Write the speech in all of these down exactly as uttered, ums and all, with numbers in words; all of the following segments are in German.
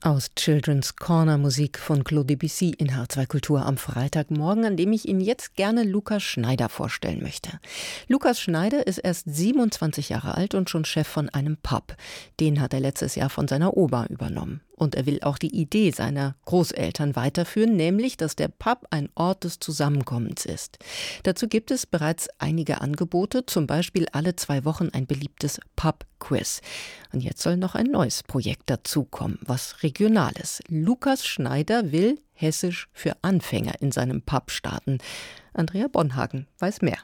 Aus Children's Corner Musik von Claude Debussy in H zwei Kultur am Freitagmorgen, an dem ich Ihnen jetzt gerne Lukas Schneider vorstellen möchte. Lukas Schneider ist erst siebenundzwanzig Jahre alt und schon Chef von einem Pub. Den hat er letztes Jahr von seiner Oma übernommen. Und er will auch die Idee seiner Großeltern weiterführen, nämlich, dass der Pub ein Ort des Zusammenkommens ist. Dazu gibt es bereits einige Angebote, zum Beispiel alle zwei Wochen ein beliebtes Pub-Quiz. Und jetzt soll noch ein neues Projekt dazukommen, was Regionales. Lukas Schneider will Hessisch für Anfänger in seinem Pub starten. Andrea Bonhagen weiß mehr.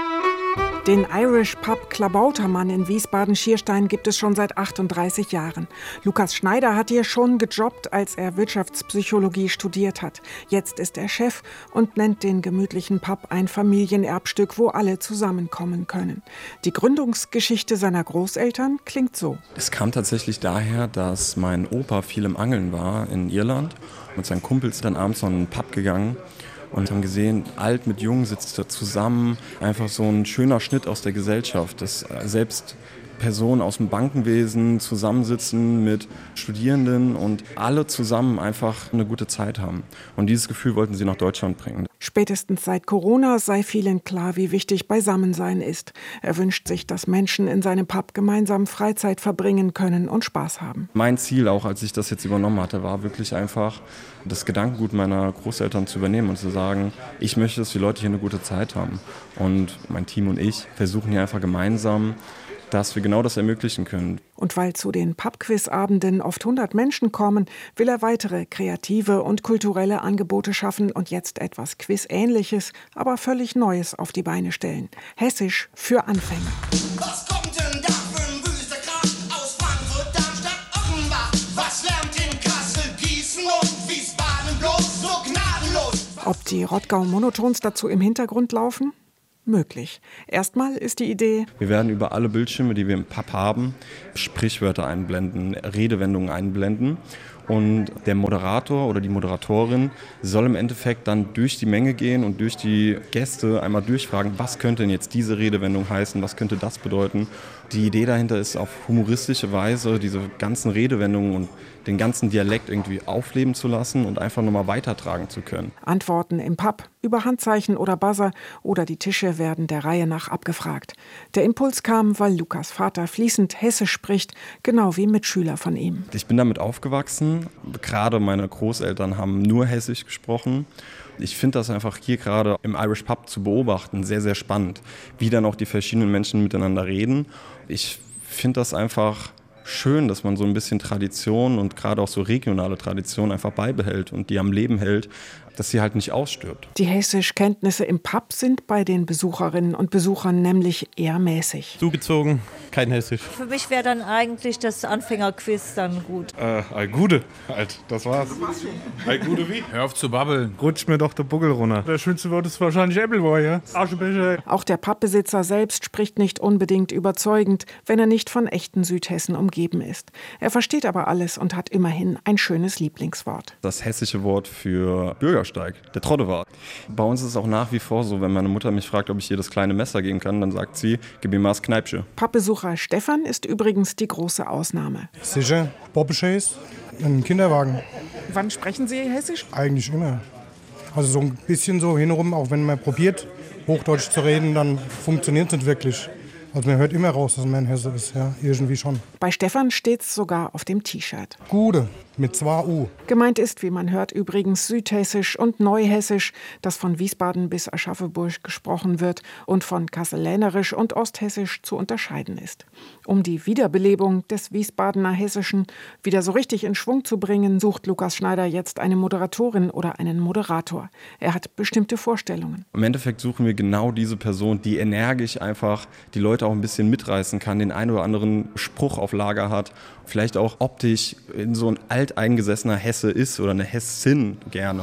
Den Irish Pub Klabautermann in Wiesbaden-Schierstein gibt es schon seit achtunddreißig Jahren. Lukas Schneider hat hier schon gejobbt, als er Wirtschaftspsychologie studiert hat. Jetzt ist er Chef und nennt den gemütlichen Pub ein Familienerbstück, wo alle zusammenkommen können. Die Gründungsgeschichte seiner Großeltern klingt so. Es kam tatsächlich daher, dass mein Opa viel im Angeln war in Irland. Mit seinen Kumpels dann abends noch in einen Pub gegangen. Und haben gesehen, alt mit jung sitzt da zusammen. Einfach so ein schöner Schnitt aus der Gesellschaft, dass selbst Personen aus dem Bankenwesen zusammensitzen mit Studierenden und alle zusammen einfach eine gute Zeit haben. Und dieses Gefühl wollten sie nach Deutschland bringen. Spätestens seit Corona sei vielen klar, wie wichtig Beisammensein ist. Er wünscht sich, dass Menschen in seinem Pub gemeinsam Freizeit verbringen können und Spaß haben. Mein Ziel, auch als ich das jetzt übernommen hatte, war wirklich einfach, das Gedankengut meiner Großeltern zu übernehmen und zu sagen, ich möchte, dass die Leute hier eine gute Zeit haben. Und mein Team und ich versuchen hier einfach gemeinsam, dass wir genau das ermöglichen können. Und weil zu den Pub-Quiz-Abenden oft hundert Menschen kommen, will er weitere kreative und kulturelle Angebote schaffen und jetzt etwas Quiz-Ähnliches, aber völlig Neues auf die Beine stellen. Hessisch für Anfänger. Was kommt denn da für ein wüster Krach aus Frankfurt, Darmstadt, Offenbach? Was lärmt in Kassel, Gießen und Wiesbaden bloß so gnadenlos? Ob die Rottgau-Monotons dazu im Hintergrund laufen? Möglich. Erstmal ist die Idee: Wir werden über alle Bildschirme, die wir im Pub haben, Sprichwörter einblenden, Redewendungen einblenden. Und der Moderator oder die Moderatorin soll im Endeffekt dann durch die Menge gehen und durch die Gäste einmal durchfragen, was könnte denn jetzt diese Redewendung heißen, was könnte das bedeuten. Die Idee dahinter ist, auf humoristische Weise diese ganzen Redewendungen und den ganzen Dialekt irgendwie aufleben zu lassen und einfach nochmal weitertragen zu können. Antworten im Pub, über Handzeichen oder Buzzer oder die Tische werden der Reihe nach abgefragt. Der Impuls kam, weil Lukas Vater fließend Hessisch spricht, genau wie Mitschüler von ihm. Ich bin damit aufgewachsen. Gerade meine Großeltern haben nur Hessisch gesprochen. Ich finde das einfach hier gerade im Irish Pub zu beobachten sehr, sehr spannend, wie dann auch die verschiedenen Menschen miteinander reden. Ich finde das einfach schön, dass man so ein bisschen Tradition und gerade auch so regionale Tradition einfach beibehält und die am Leben hält, dass sie halt nicht ausstirbt. Die Hessischkenntnisse im Pub sind bei den Besucherinnen und Besuchern nämlich eher mäßig. Zugezogen, kein Hessisch. Für mich wäre dann eigentlich das Anfängerquiz dann gut. Äh, all Gude, halt, das war's. All Gude wie? Hör auf zu babbeln. Rutsch mir doch der Buckel runter. Das schönste Wort ist wahrscheinlich Appleboy, ja? Aschebecher. Auch der Pubbesitzer selbst spricht nicht unbedingt überzeugend, wenn er nicht von echten Südhessen umgeben ist. Er versteht aber alles und hat immerhin ein schönes Lieblingswort. Das hessische Wort für Bürgersteig, der Troddewart. Bei uns ist es auch nach wie vor so, wenn meine Mutter mich fragt, ob ich ihr das kleine Messer geben kann, dann sagt sie, gib mir mal das Kneipsche. Pubbesucher Stefan ist übrigens die große Ausnahme. Sicher, Bobbeschäs, ein Kinderwagen. Wann sprechen Sie Hessisch? Eigentlich immer. Also so ein bisschen so hinrum, auch wenn man probiert, Hochdeutsch zu reden, dann funktioniert es nicht wirklich. Also man hört immer raus, dass man ein Hesse ist, ja, irgendwie schon. Bei Stefan steht's sogar auf dem T-Shirt. Gude, mit zwei U. Gemeint ist, wie man hört, übrigens Südhessisch und Neuhessisch, das von Wiesbaden bis Aschaffenburg gesprochen wird und von Kassel-Länerisch und Osthessisch zu unterscheiden ist. Um die Wiederbelebung des Wiesbadener Hessischen wieder so richtig in Schwung zu bringen, sucht Lukas Schneider jetzt eine Moderatorin oder einen Moderator. Er hat bestimmte Vorstellungen. Im Endeffekt suchen wir genau diese Person, die energisch einfach die Leute auch ein bisschen mitreißen kann, den einen oder anderen Spruch auf Lager hat, vielleicht auch optisch in so ein alteingesessener Hesse ist oder eine Hessin gerne.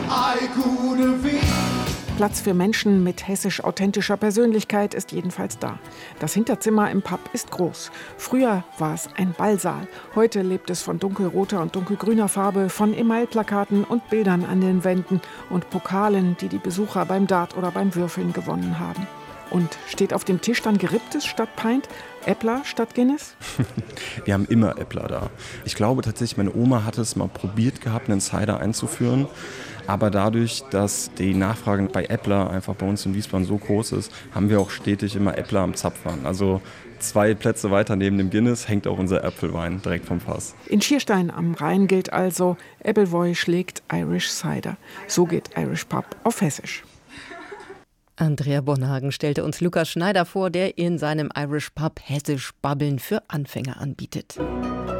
Platz für Menschen mit hessisch-authentischer Persönlichkeit ist jedenfalls da. Das Hinterzimmer im Pub ist groß. Früher war es ein Ballsaal. Heute lebt es von dunkelroter und dunkelgrüner Farbe, von Emailplakaten und Bildern an den Wänden und Pokalen, die die Besucher beim Dart oder beim Würfeln gewonnen haben. Und steht auf dem Tisch dann Geripptes statt Pint, Äppler statt Guinness? Wir haben immer Äppler da. Ich glaube tatsächlich, meine Oma hatte es mal probiert gehabt, einen Cider einzuführen. Aber dadurch, dass die Nachfrage bei Äppler einfach bei uns in Wiesbaden so groß ist, haben wir auch stetig immer Äppler am Zapfhahn. Also zwei Plätze weiter neben dem Guinness hängt auch unser Äpfelwein direkt vom Fass. In Schierstein am Rhein gilt also, Ebbelwoi schlägt Irish Cider. So geht Irish Pub auf Hessisch. Andrea Bonhagen stellte uns Lukas Schneider vor, der in seinem Irish Pub hessisch Babbeln für Anfänger anbietet.